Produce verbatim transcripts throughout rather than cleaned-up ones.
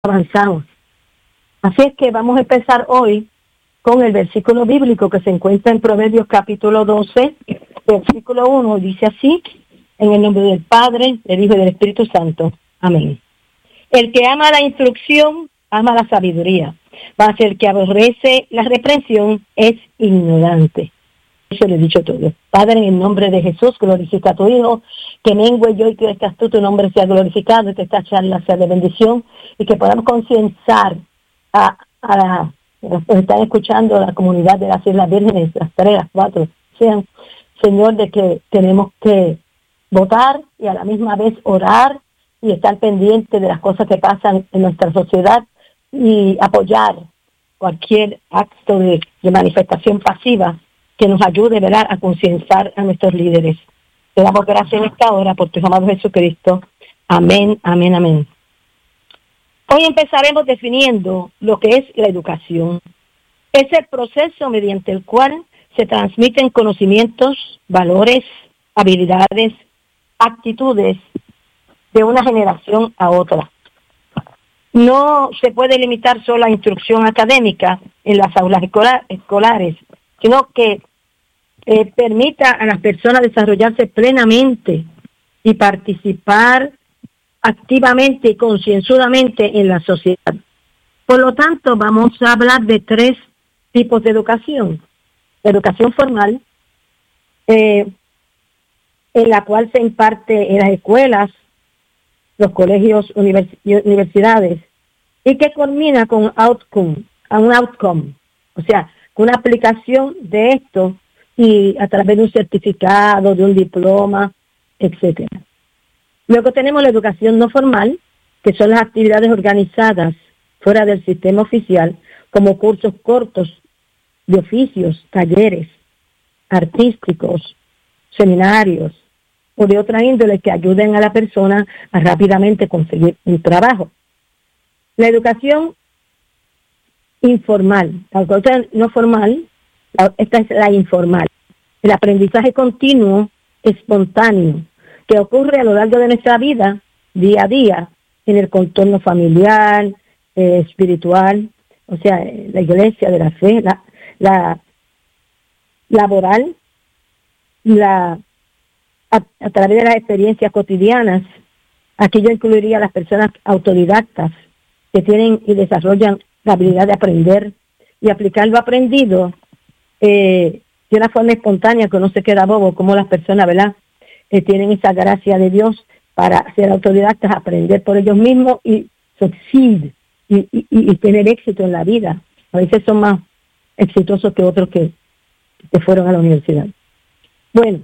avanzamos. Así es que vamos a empezar hoy con el versículo bíblico que se encuentra en Proverbios capítulo doce, versículo uno, dice así: en el nombre del Padre, del Hijo y del Espíritu Santo. Amén. El que ama la instrucción, ama la sabiduría, mas el que aborrece la reprensión es ignorante. Eso le he dicho todo. Padre, en el nombre de Jesús, glorifica a tu Hijo, que mengue yo y que estás tú, tu nombre sea glorificado, y que esta charla sea de bendición, y que podamos concienciar a, a, la, a los que están escuchando, a la comunidad de las Islas Vírgenes, las tres, las cuatro, sean, Señor, de que tenemos que votar y a la misma vez orar y estar pendiente de las cosas que pasan en nuestra sociedad y apoyar cualquier acto de, de manifestación pasiva que nos ayude, ¿verdad?, a concienciar a nuestros líderes. Te damos gracias en esta hora por tu amado Jesucristo. Amén, amén, amén. Hoy empezaremos definiendo lo que es la educación. Es el proceso mediante el cual se transmiten conocimientos, valores, habilidades, actitudes de una generación a otra. No se puede limitar solo a instrucción académica en las aulas escolares, sino que eh, permita a las personas desarrollarse plenamente y participar activamente y concienzudamente en la sociedad. Por lo tanto, vamos a hablar de tres tipos de educación. La educación formal, eh, en la cual se imparte en las escuelas, los colegios, univers- universidades, y que culmina con outcome, un outcome, o sea, con una aplicación de esto y a través de un certificado, de un diploma, etcétera. Luego tenemos la educación no formal, que son las actividades organizadas fuera del sistema oficial, como cursos cortos de oficios, talleres artísticos, seminarios o de otra índole que ayuden a la persona a rápidamente conseguir un trabajo. La educación informal, la educación no formal, la, esta es la informal. El aprendizaje continuo, espontáneo, que ocurre a lo largo de nuestra vida, día a día, en el contorno familiar, eh, espiritual, o sea, la iglesia de la fe, la, la laboral, la a, a través de las experiencias cotidianas. Aquí yo incluiría a las personas autodidactas que tienen y desarrollan la habilidad de aprender y aplicar lo aprendido eh, de una forma espontánea, que no se queda bobo, como las personas, ¿verdad?, eh, tienen esa gracia de Dios para ser autodidactas, aprender por ellos mismos y succeed y, y, y tener éxito en la vida. A veces son más exitosos que otros que, que fueron a la universidad. Bueno,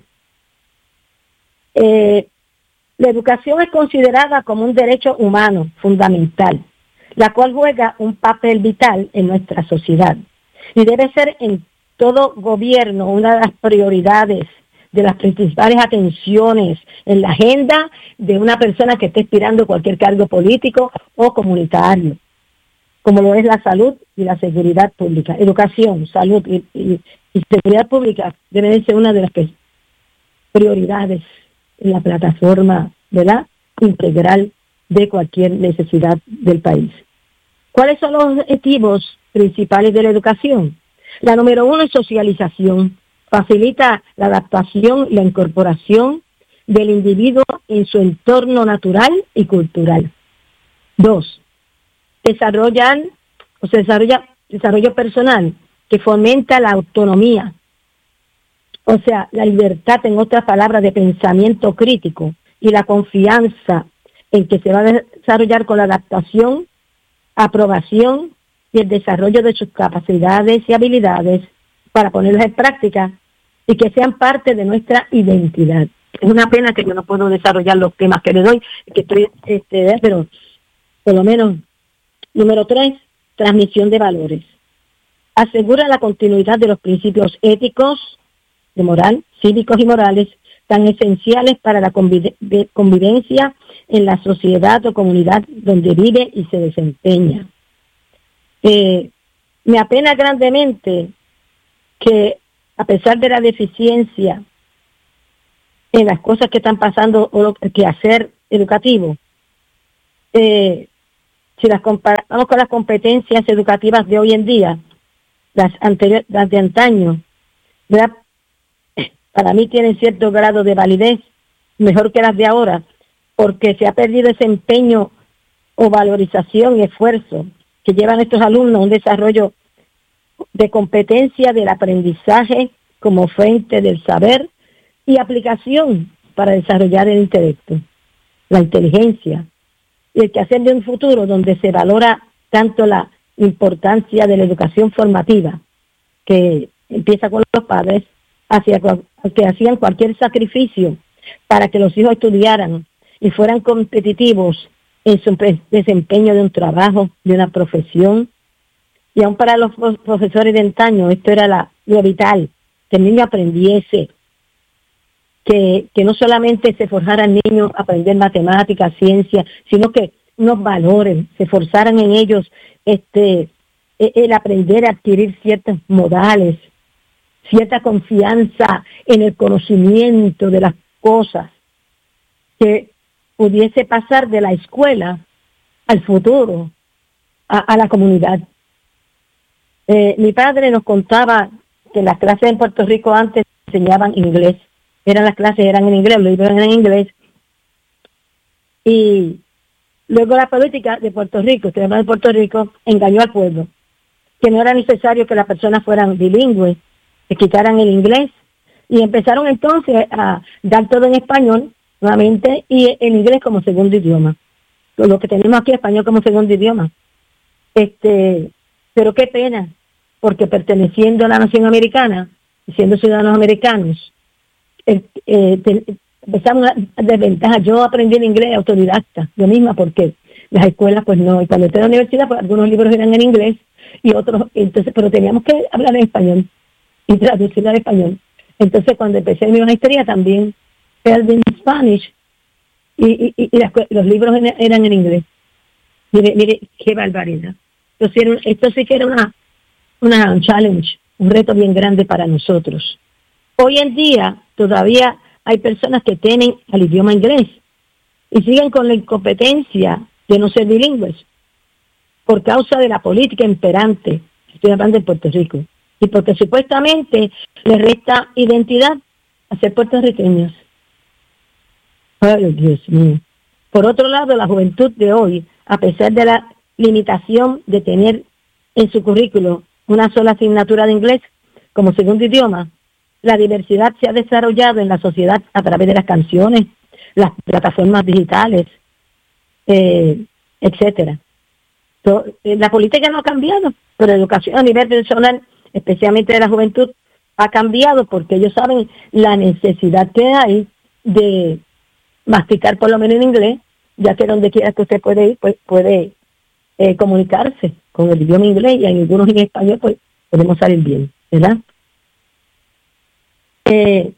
eh, la educación es considerada como un derecho humano fundamental, la cual juega un papel vital en nuestra sociedad y debe ser en todo gobierno una de las prioridades, de las principales atenciones en la agenda de una persona que esté aspirando cualquier cargo político o comunitario, como lo es la salud y la seguridad pública. Educación, salud y, y, y seguridad pública deben ser una de las prioridades en la plataforma, ¿verdad?, integral de cualquier necesidad del país. ¿Cuáles son los objetivos principales de la educación? La número uno es socialización. Facilita la adaptación y la incorporación del individuo en su entorno natural y cultural. Dos, desarrollan o se desarrolla desarrollo personal que fomenta la autonomía, o sea, la libertad, en otras palabras, de pensamiento crítico y la confianza en que se va a desarrollar con la adaptación, aprobación y el desarrollo de sus capacidades y habilidades para ponerlas en práctica y que sean parte de nuestra identidad. Es una pena que yo no puedo desarrollar los temas que le doy, que estoy, este, pero por lo menos. Número tres, transmisión de valores. Asegura la continuidad de los principios éticos, de moral, cívicos y morales, tan esenciales para la conviv- convivencia en la sociedad o comunidad donde vive y se desempeña. Eh, me apena grandemente que, a pesar de la deficiencia en las cosas que están pasando o lo que hacer educativo, eh, Si las comparamos con las competencias educativas de hoy en día, las anteriores, las de antaño, ¿verdad? Para mí tienen cierto grado de validez, mejor que las de ahora, porque se ha perdido ese empeño o valorización y esfuerzo que llevan estos alumnos a un desarrollo de competencia del aprendizaje como fuente del saber y aplicación para desarrollar el intelecto, la inteligencia y el quehacer de un futuro donde se valora tanto la importancia de la educación formativa, que empieza con los padres, hacia que hacían cualquier sacrificio para que los hijos estudiaran y fueran competitivos en su desempeño de un trabajo, de una profesión. Y aún para los profesores de antaño, esto era la, lo vital, que el niño aprendiese, que, que no solamente se forjaran niños a aprender matemáticas, ciencia, sino que unos valores, se forzaran en ellos este el aprender a adquirir ciertos modales, cierta confianza en el conocimiento de las cosas, que pudiese pasar de la escuela al futuro, a, a la comunidad. Eh, mi padre nos contaba que las clases en Puerto Rico antes enseñaban inglés, eran las clases eran en inglés, los libros eran en inglés, y luego la política de Puerto Rico, estoy hablando de Puerto Rico, engañó al pueblo, que no era necesario que las personas fueran bilingües, que quitaran el inglés, y empezaron entonces a dar todo en español nuevamente y el inglés como segundo idioma. Lo que tenemos aquí, español como segundo idioma. Este, pero qué pena, porque perteneciendo a la nación americana, siendo ciudadanos americanos, eh, eh, te, empezamos a desventaja. Yo aprendí el inglés autodidacta, yo misma, porque las escuelas pues no, y cuando entré a la universidad pues algunos libros eran en inglés y otros, entonces, pero teníamos que hablar en español y traducirlo al español. Entonces cuando empecé mi maestría también held in Spanish y, y, y las, los libros en, eran en inglés. Mire, mire, qué barbaridad. Entonces, era, esto sí que era una, una un challenge, un reto bien grande para nosotros. Hoy en día todavía hay personas que tienen el idioma inglés y siguen con la incompetencia de no ser bilingües por causa de la política imperante, estoy hablando de Puerto Rico, y porque supuestamente les resta identidad a ser puertorriqueños. Ay, Dios mío. Por otro lado, la juventud de hoy, a pesar de la limitación de tener en su currículo una sola asignatura de inglés como segundo idioma, la diversidad se ha desarrollado en la sociedad a través de las canciones, las plataformas digitales, eh, etcétera. So, eh, la política no ha cambiado, pero la educación a nivel personal, especialmente de la juventud, ha cambiado porque ellos saben la necesidad que hay de masticar por lo menos en inglés, ya que donde quiera que usted puede ir, pues puede eh, comunicarse con el idioma inglés y en algunos en español, pues podemos salir bien, ¿verdad? Eh,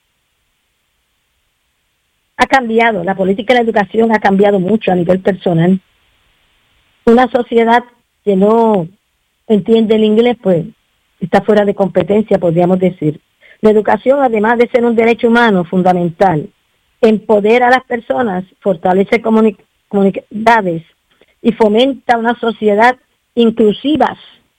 ha cambiado, la política de la educación ha cambiado mucho a nivel personal. Una sociedad que no entiende el inglés, pues está fuera de competencia, podríamos decir. La educación, además de ser un derecho humano fundamental, empodera a las personas, fortalece comuni- comunidades y fomenta una sociedad inclusiva.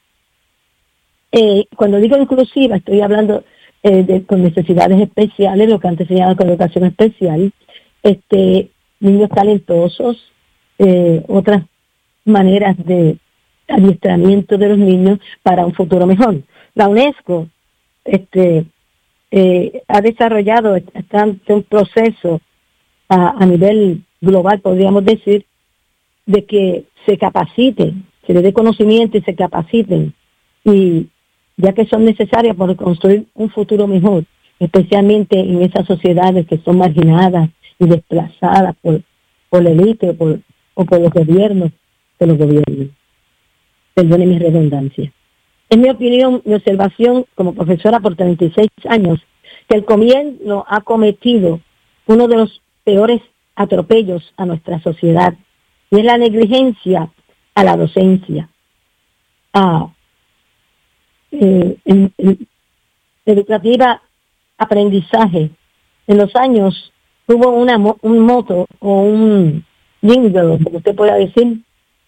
Eh, cuando digo inclusiva, estoy hablando eh, de con necesidades especiales, lo que antes se llamaba con educación especial, este, niños talentosos, eh, otras maneras de adiestramiento de los niños para un futuro mejor. La UNESCO este, eh, ha desarrollado bastante un proceso a, a nivel global, podríamos decir, de que se capaciten, se les dé conocimiento y se capaciten, y ya que son necesarias para construir un futuro mejor, especialmente en esas sociedades que son marginadas y desplazadas por, por la élite o por, o por los gobiernos de los gobiernos. Perdone mi redundancia. Es mi opinión, mi observación como profesora por treinta y seis años, que el gobierno ha cometido uno de los peores atropellos a nuestra sociedad, y es la negligencia a la docencia, a eh, en, en educativa, aprendizaje. En los años hubo una un moto o un jingle, como usted pueda decir,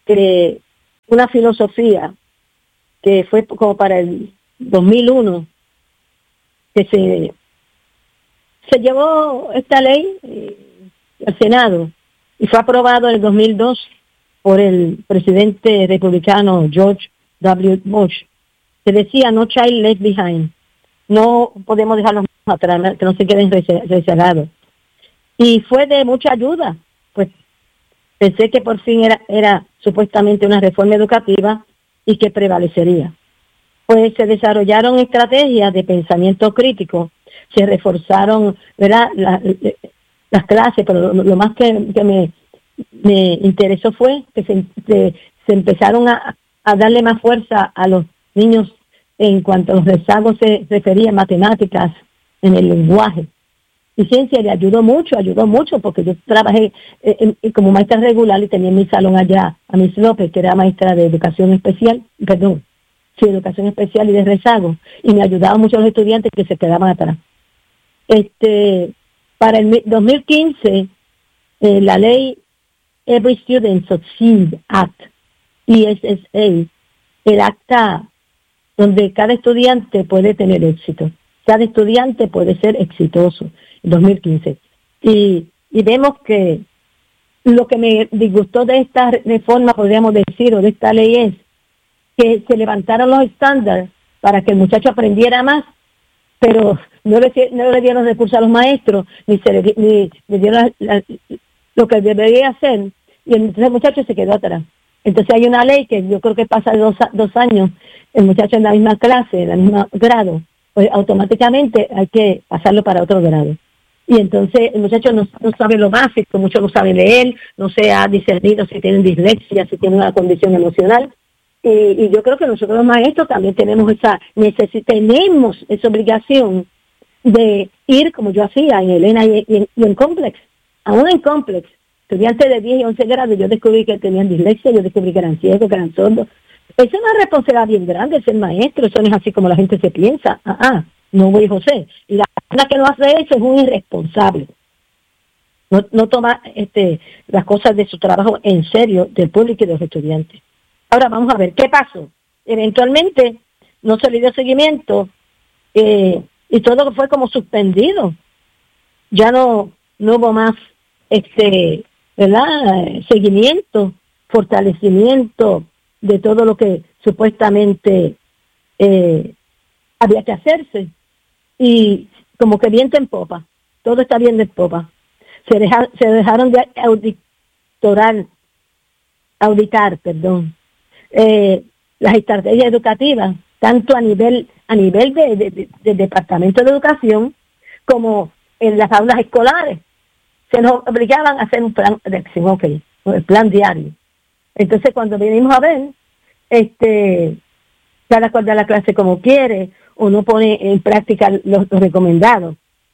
eh, una filosofía que fue como para el dos mil uno, que se, se llevó esta ley eh, al Senado y fue aprobado en el dos mil dos por el presidente republicano George W. Bush, que decía no child left behind, no podemos dejarlos atrás, que no se queden rezagados. Y fue de mucha ayuda, pues pensé que por fin era, era supuestamente una reforma educativa y que prevalecería. Pues se desarrollaron estrategias de pensamiento crítico, se reforzaron, ¿verdad?, la, las clases, pero lo, lo más que, que me, me interesó fue que se, se, se empezaron a, a darle más fuerza a los niños en cuanto a los rezagos se refería a matemáticas, en el lenguaje. Y ciencia le ayudó mucho, ayudó mucho, porque yo trabajé eh, en, como maestra regular y tenía en mi salón allá a Miss López, que era maestra de educación especial, perdón, sí, educación especial y de rezago, y me ayudaba mucho a los estudiantes que se quedaban atrás. Este, para el dos mil quince, eh, la ley Every Student Succeed Act, E S S A, el acta donde cada estudiante puede tener éxito. Cada estudiante puede ser exitoso, en dos mil quince. Y, y vemos que lo que me disgustó de esta reforma, podríamos decir, o de esta ley es que se levantaron los estándares para que el muchacho aprendiera más, pero no le, no le dieron recursos a los maestros, ni se le, ni le dieron la, la, lo que debería hacer, y entonces el muchacho se quedó atrás. Entonces hay una ley que yo creo que pasa de dos, dos años, el muchacho en la misma clase, en el mismo grado, pues automáticamente hay que pasarlo para otro grado. Y entonces el muchacho no, no sabe lo básico, mucho no sabe leer, no se ha discernido si tienen dislexia, si tienen una condición emocional. Y, y yo creo que nosotros los maestros también tenemos esa necesidad, tenemos esa obligación de ir, como yo hacía en Elena y, y, en, y en Complex, aún en Complex, estudiantes de diez y once grados, yo descubrí que tenían dislexia, yo descubrí que eran ciegos, que eran sordos. Es una responsabilidad bien grande ser maestro, eso no es así como la gente se piensa. Ah, ah no voy José. Y la persona que no hace eso es un irresponsable. No, no toma este, las cosas de su trabajo en serio, del público y de los estudiantes. Ahora vamos a ver, ¿qué pasó? Eventualmente no se le dio seguimiento eh, y todo fue como suspendido. Ya no, no hubo más este, ¿verdad? Seguimiento, fortalecimiento de todo lo que supuestamente eh, había que hacerse. Y como que viento en popa, todo está viento en popa. Se, deja, se dejaron de auditorar, auditar, perdón, eh, las estrategias educativas, tanto a nivel a nivel de, de, de, del Departamento de Educación como en las aulas escolares. Se nos obligaban a hacer un plan de acción, ok, el plan diario. Entonces, cuando venimos a ver, este, cada cual da la clase como quiere o no pone en práctica los, los recomendados.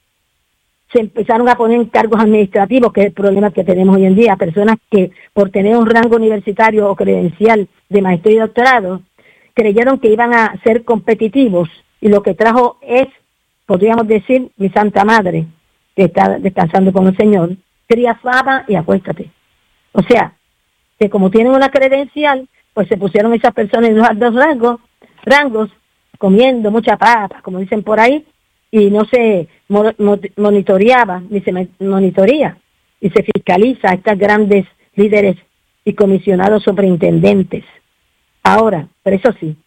Se empezaron a poner cargos administrativos, que es el problema que tenemos hoy en día, personas que por tener un rango universitario o credencial de maestría y doctorado, creyeron que iban a ser competitivos y lo que trajo es, podríamos decir, mi Santa Madre, que está descansando con el Señor, cría fama y acuéstate. O sea, que como tienen una credencial, pues se pusieron esas personas en los altos rangos, rangos, comiendo mucha papa, como dicen por ahí, y no se mo- mo- monitoreaba, ni se monitorea, y se fiscaliza a estas grandes líderes y comisionados superintendentes. Ahora, pero eso sí,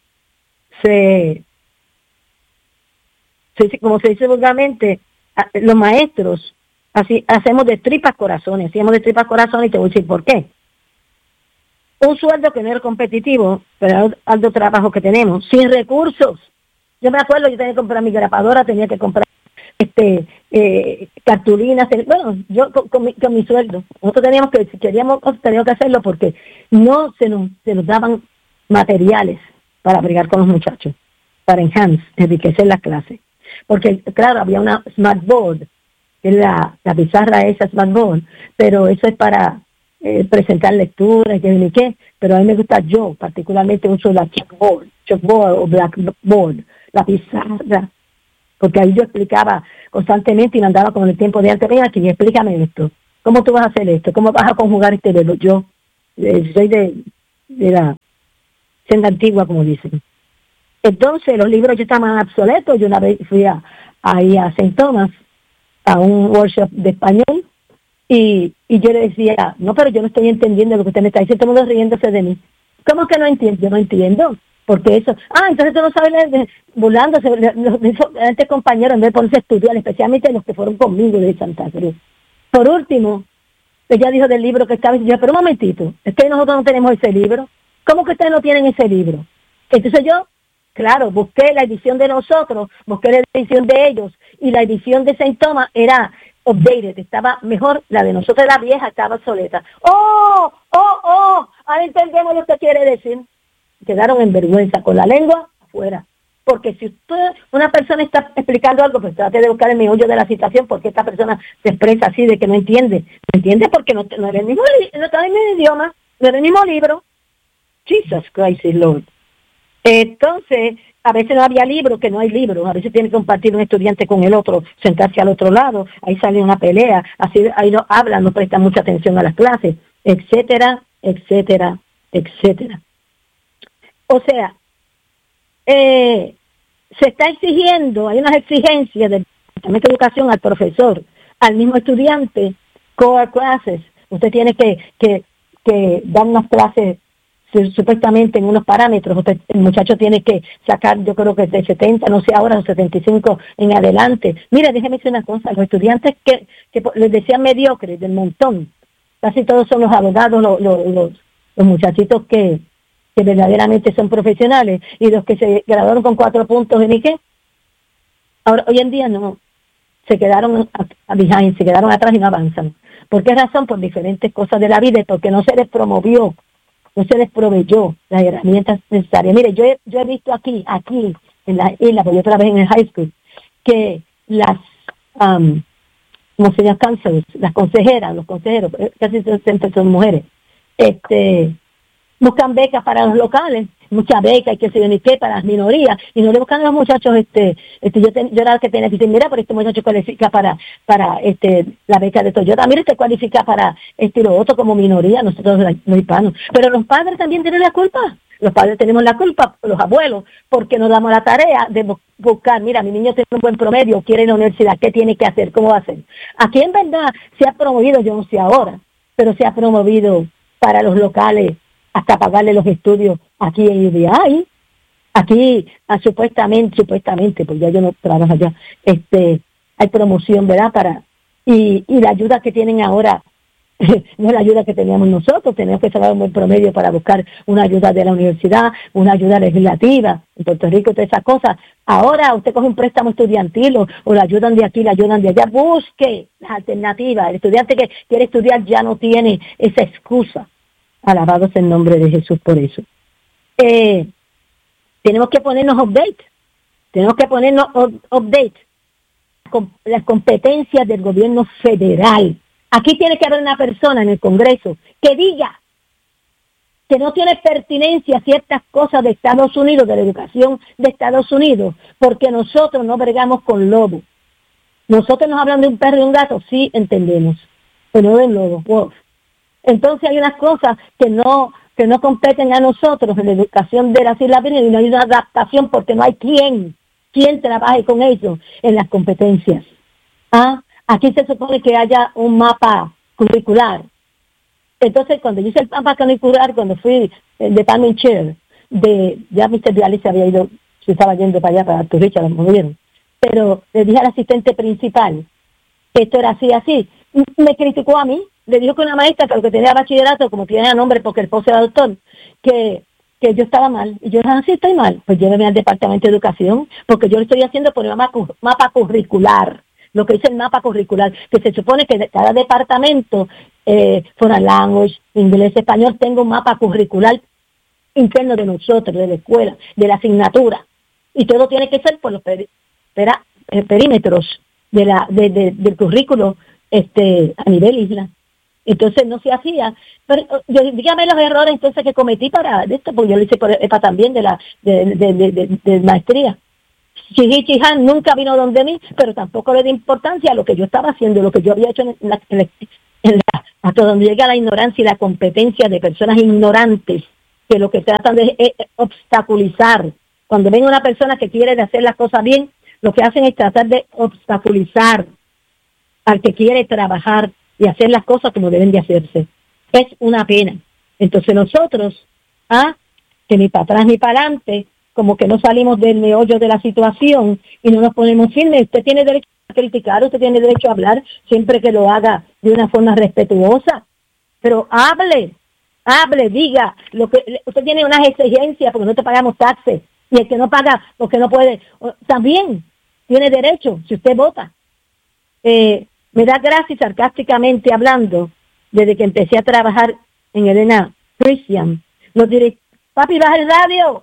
se, se como se dice vulgarmente, los maestros así hacemos de tripas corazones, hacemos de tripas corazones y te voy a decir por qué. Un sueldo que no era competitivo, pero alto trabajo que tenemos, sin recursos. Yo me acuerdo, yo tenía que comprar mi grapadora, tenía que comprar este eh, cartulinas, bueno, yo con, con, mi, con mi sueldo. Nosotros teníamos que, si queríamos, teníamos que hacerlo porque no se nos, se nos daban materiales para bregar con los muchachos, para enhance, enriquecer las clases. Porque, claro, había una Smartboard, que es la, la pizarra esa Smartboard, pero eso es para eh, presentar lecturas, que ni qué, pero a mí me gusta, yo particularmente uso la chalkboard, chalkboard o blackboard, la pizarra, porque ahí yo explicaba constantemente y me andaba con el tiempo de antes, ven aquí, explícame esto, ¿cómo tú vas a hacer esto? ¿Cómo vas a conjugar este verbo? Yo, eh, soy de, de la senda antigua, como dicen. Entonces los libros ya estaban obsoletos. Yo una vez fui a, ahí a Saint Thomas, a un workshop de español, y, y yo le decía, no, pero yo no estoy entendiendo lo que usted me está diciendo, todo el mundo riéndose de mí. ¿Cómo que no entiendo? Yo no entiendo. Porque eso, ah, entonces tú no sabes leer, burlándose, este compañero en vez de ponerse a estudiar, especialmente los que fueron conmigo de Santa Cruz. Por último, ella dijo del libro que estaba, y yo, pero un momentito, es que nosotros no tenemos ese libro. ¿Cómo que ustedes no tienen ese libro? Entonces yo, claro, busqué la edición de nosotros, busqué la edición de ellos, y la edición de Saint Thomas era updated, estaba mejor, la de nosotros la vieja estaba obsoleta. ¡Oh! ¡Oh! ¡Oh! Ahora entendemos lo que quiere decir. Quedaron en vergüenza, con la lengua afuera. Porque si usted, una persona está explicando algo, pues trate de buscar el meollo de la situación, porque esta persona se expresa así, de que no entiende. No entiende porque no, no era el mismo, no está en el mismo idioma, no era el mismo libro. Jesus Christ is Lord. Entonces, a veces no había libro, que no hay libro, a veces tiene que compartir un estudiante con el otro, sentarse al otro lado, ahí sale una pelea, así ahí no hablan, no prestan mucha atención a las clases, etcétera, etcétera, etcétera. O sea, eh, se está exigiendo, hay unas exigencias del Departamento de Educación al profesor, al mismo estudiante, core classes. Usted tiene que, que, que dar unas clases supuestamente en unos parámetros. Usted, el muchacho tiene que sacar, yo creo que de setenta, no sé ahora, setenta y cinco en adelante. Mira, déjeme decir una cosa, los estudiantes que, que les decían mediocres, del montón, casi todos son los abogados, los, los, los, los muchachitos que que verdaderamente son profesionales, y los que se graduaron con cuatro puntos en I Q E, ahora hoy en día no, se quedaron a, a behind, se quedaron atrás y no avanzan. ¿Por qué razón? Por diferentes cosas de la vida, porque no se les promovió, no se les proveyó las herramientas necesarias. Mire, yo he, yo he visto aquí, aquí, en la isla, porque yo trabajé en el high school, que las, um, como se llama, counselors, las consejeras, los consejeros, casi siempre son mujeres, este... buscan becas para los locales, muchas becas y qué sé yo ni qué para las minorías, y no le buscan a los muchachos, este, este yo, ten, yo era el que tenía que decir, mira, pero este muchacho cualifica para, para este, la beca de Toyota, mira, este cualifica para este lo otro como minoría, nosotros los hispanos, pero los padres también tienen la culpa, los padres tenemos la culpa, los abuelos, porque nos damos la tarea de buscar, mira, mi niño tiene un buen promedio, quiere ir a la universidad, ¿qué tiene que hacer? ¿Cómo va a hacer? Aquí en verdad se ha promovido, yo no sé ahora, pero se ha promovido para los locales, hasta pagarle los estudios aquí en U B I, aquí ah, supuestamente, supuestamente, pues ya yo no trabajo allá, este, hay promoción, ¿verdad? Para, y, y la ayuda que tienen ahora, no es la ayuda que teníamos nosotros, tenemos que sacar un buen promedio para buscar una ayuda de la universidad, una ayuda legislativa, en Puerto Rico, todas esas cosas. Ahora usted coge un préstamo estudiantil o, o la ayudan de aquí, la ayudan de allá, busque las alternativas. El estudiante que quiere estudiar ya no tiene esa excusa. Alabado sea el nombre de Jesús por eso. Eh, tenemos que ponernos update. Tenemos que ponernos update con las competencias del gobierno federal. Aquí tiene que haber una persona en el Congreso que diga que no tiene pertinencia ciertas cosas de Estados Unidos, de la educación de Estados Unidos, porque nosotros no bregamos con lobos. Nosotros nos hablan de un perro y un gato, sí entendemos, pero no del lobo. Wow. Entonces hay unas cosas que no que no competen a nosotros en la educación de las Islas Vírgenes, y no hay una adaptación porque no hay quien, quien trabaje con ellos en las competencias. Ah, aquí se supone que haya un mapa curricular. Entonces, cuando yo hice el mapa curricular, cuando fui el department chair, de, ya mister Viales se había ido, se estaba yendo para allá, para Turricha, lo movieron. Pero le dije al asistente principal que esto era así, así. Me criticó a mí. Le dijo que una maestra, que lo que tenía bachillerato, como tiene nombre porque el esposo era doctor, que, que yo estaba mal. Y yo dije, ah, sí, estoy mal. Pues lléveme al Departamento de Educación, porque yo lo estoy haciendo por el mapa, mapa curricular, lo que dice el mapa curricular, que se supone que cada departamento, eh, foreign language, inglés, español, tenga un mapa curricular interno de nosotros, de la escuela, de la asignatura. Y todo tiene que ser por los peri, pera, eh, perímetros de la, de, de, del currículo este, a nivel isla. Entonces no se hacía, pero yo dígame los errores entonces que cometí para esto, porque yo lo hice por EPA también de la de, de, de, de, de maestría. Chihichi Han nunca vino donde mí, pero tampoco le di importancia a lo que yo estaba haciendo, lo que yo había hecho en la, en la, en la hasta donde llega la ignorancia y la competencia de personas ignorantes que lo que tratan de es obstaculizar. Cuando ven una persona que quiere hacer las cosas bien, lo que hacen es tratar de obstaculizar al que quiere trabajar y hacer las cosas como deben de hacerse. Es una pena. Entonces nosotros, ah, que ni para atrás ni para adelante, como que no salimos del meollo de la situación y no nos ponemos firmes. Usted tiene derecho a criticar, usted tiene derecho a hablar, siempre que lo haga de una forma respetuosa, pero hable, hable, diga, lo que usted tiene unas exigencias porque no te pagamos taxes, y el que no paga porque no puede, también tiene derecho, si usted vota. Eh, me da gracia, sarcásticamente hablando, desde que empecé a trabajar en Elena Christian, los diré, papi, baja el radio,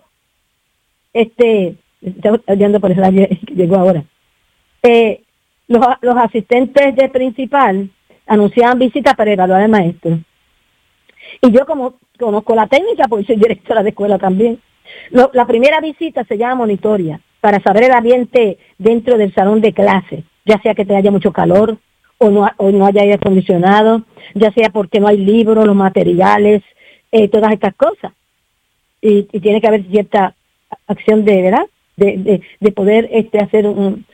este, estoy oyendo por el radio que llegó ahora, eh, los, los asistentes de principal anunciaban visitas para evaluar al maestro. Y yo como conozco la técnica, porque soy directora de escuela también, lo, la primera visita se llama monitoria, para saber el ambiente dentro del salón de clase, ya sea que te haya mucho calor, o no, o no haya aire acondicionado, ya sea porque no hay libros, los materiales, eh, todas estas cosas. Y, y tiene que haber cierta acción de, ¿verdad? De, de, de poder este hacer un,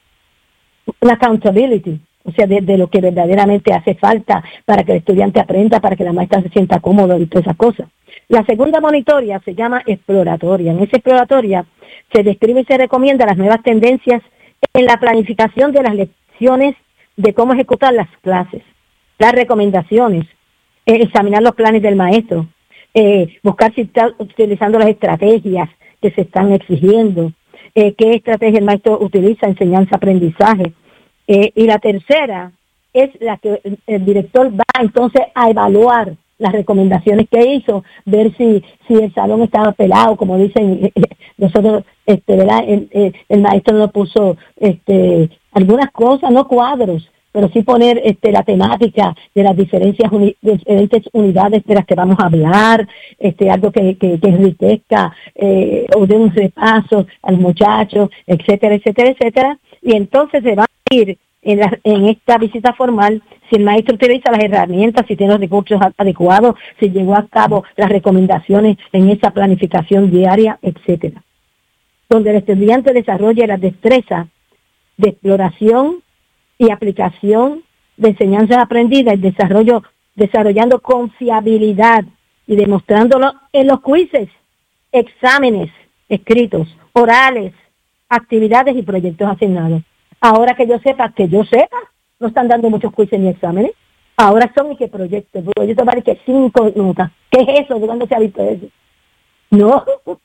una accountability, o sea, de, de lo que verdaderamente hace falta para que el estudiante aprenda, para que la maestra se sienta cómodo y todas esas cosas. La segunda monitoria se llama exploratoria. En esa exploratoria se describe y se recomienda las nuevas tendencias en la planificación de las lecciones, de cómo ejecutar las clases, las recomendaciones, eh, examinar los planes del maestro, eh, buscar si está utilizando las estrategias que se están exigiendo, eh, qué estrategia el maestro utiliza, enseñanza-aprendizaje. Eh, y la tercera es la que el, el director va entonces a evaluar las recomendaciones que hizo, ver si si el salón estaba pelado, como dicen eh, nosotros, este, ¿verdad? El, el, el maestro nos puso este algunas cosas, no cuadros, pero sí poner este la temática de las diferencias uni, diferentes unidades de las que vamos a hablar, este algo que, que, que enriquezca eh, o de un repaso al muchacho, etcétera, etcétera, etcétera, y entonces se va a ir en, la, en esta visita formal si el maestro utiliza las herramientas, si tiene los recursos adecuados, si llevó a cabo las recomendaciones en esa planificación diaria, etcétera. Donde el estudiante desarrolla las destrezas de exploración y aplicación de enseñanzas aprendidas, el desarrollo, desarrollando confiabilidad y demostrándolo en los quizzes, exámenes escritos, orales, actividades y proyectos asignados. Ahora que yo sepa, que yo sepa, no están dando muchos quizzes ni exámenes. Ahora son y que proyectos, proyectos vale que cinco notas. ¿Qué es eso? ¿De dónde se ha visto eso? No,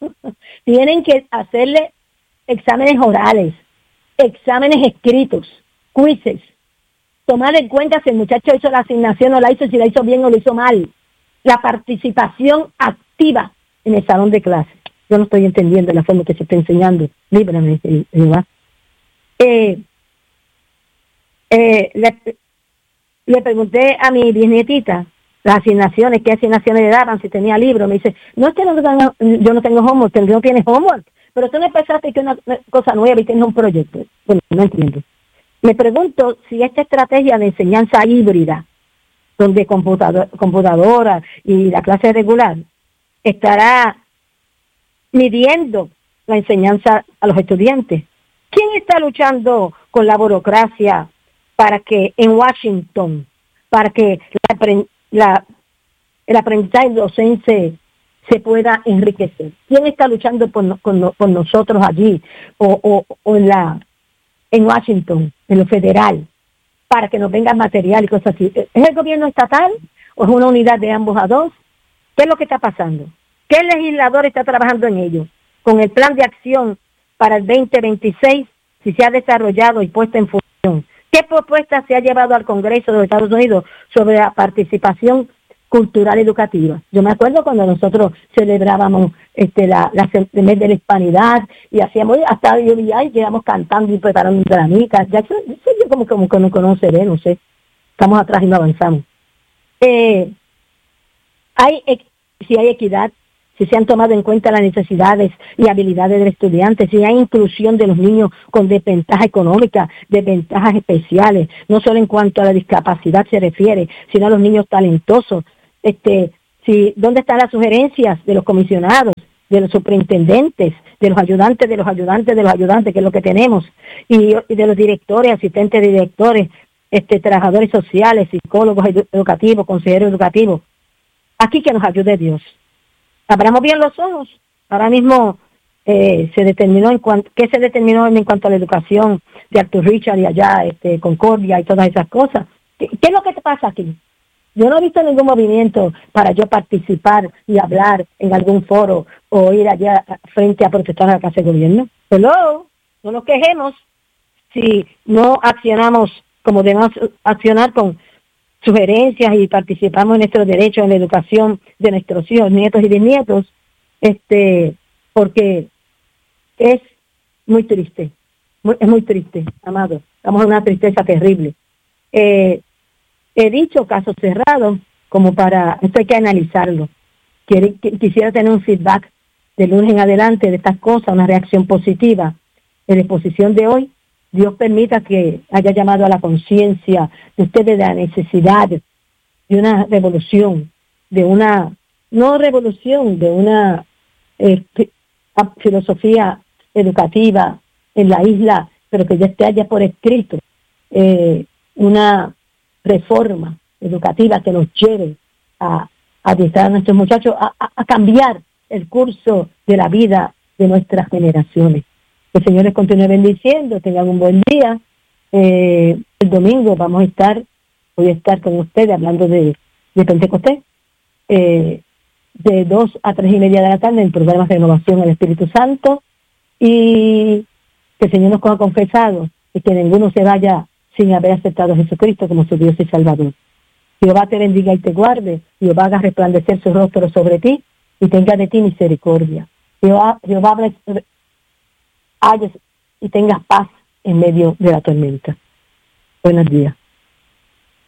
tienen que hacerle exámenes orales, exámenes escritos, quizzes, tomar en cuenta si el muchacho hizo la asignación o la hizo, si la hizo bien o la hizo mal. La participación activa en el salón de clase. Yo no estoy entendiendo la forma que se está enseñando. Líbrame, Jehová. Eh, eh, le, le pregunté a mi bisnietita las asignaciones, qué asignaciones le daban, si tenía libro. Me dice, no es que no tengo, yo no tengo homework, no tienes homework, pero tú no pensaste que una, una cosa nueva y tienes un proyecto. Bueno, no entiendo. Me pregunto si esta estrategia de enseñanza híbrida, donde computador, computadora y la clase regular, estará midiendo la enseñanza a los estudiantes. ¿Quién está luchando con la burocracia para que en Washington, para que la, la, el aprendizaje docente se pueda enriquecer? ¿Quién está luchando por, con, por nosotros allí o, o, o en la en Washington, en lo federal, para que nos venga material y cosas así? ¿Es el gobierno estatal o es una unidad de ambos a dos? ¿Qué es lo que está pasando? ¿Qué legislador está trabajando en ello? Con el plan de acción para el veinte veintiséis, si se ha desarrollado y puesto en función. ¿Qué propuesta se ha llevado al Congreso de los Estados Unidos sobre la participación cultural educativa? Yo me acuerdo cuando nosotros celebrábamos este la, la el mes de la hispanidad y hacíamos hasta yo y quedamos cantando y preparando dramitas. Ya eso, eso yo como, como que no conoceré, no sé. Estamos atrás y no avanzamos. Eh, hay si hay equidad, si se han tomado en cuenta las necesidades y habilidades del estudiante, si hay inclusión de los niños con desventajas económicas, desventajas especiales, no solo en cuanto a la discapacidad se refiere, sino a los niños talentosos. Este, si, ¿dónde están las sugerencias de los comisionados, de los superintendentes, de los ayudantes, de los ayudantes, de los ayudantes, que es lo que tenemos, y, y de los directores, asistentes de directores, este, trabajadores sociales, psicólogos edu- educativos, consejeros educativos? Aquí que nos ayude Dios. Abramos bien los ojos. Ahora mismo eh, se determinó en cuanto, ¿qué se determinó en cuanto a la educación de Arthur Richard y allá, este, Concordia y todas esas cosas? ¿Qué, qué es lo que te pasa aquí? Yo no he visto ningún movimiento para yo participar y hablar en algún foro o ir allá frente a protestar a la Casa de Gobierno. Hello, no nos quejemos si no accionamos como debemos accionar con sugerencias y participamos en nuestros derechos en la educación de nuestros hijos, nietos y bisnietos, este, porque es muy triste, muy, es muy triste, amado. Estamos en una tristeza terrible. Eh, he dicho casos cerrados, como para, esto hay que analizarlo. Quiere, quisiera tener un feedback de lunes en adelante de estas cosas, una reacción positiva. En la exposición de hoy, Dios permita que haya llamado a la conciencia de ustedes de la necesidad de una revolución, de una, no revolución, de una eh, filosofía educativa en la isla, pero que ya esté allá por escrito, eh, una reforma educativa que nos lleve a adiestrar a nuestros muchachos a, a, a cambiar el curso de la vida de nuestras generaciones. Que el Señor les continúe bendiciendo, tengan un buen día. Eh, el domingo vamos a estar, voy a estar con ustedes hablando de, de Pentecostés, eh, de dos a tres y media de la tarde en el programa de renovación del Espíritu Santo, y que el Señor nos coja confesado y que ninguno se vaya sin haber aceptado a Jesucristo como su Dios y Salvador. Jehová te bendiga y te guarde, Jehová haga resplandecer su rostro sobre ti y tenga de ti misericordia. Jehová, Jehová halles y tengas paz en medio de la tormenta. Buenos días.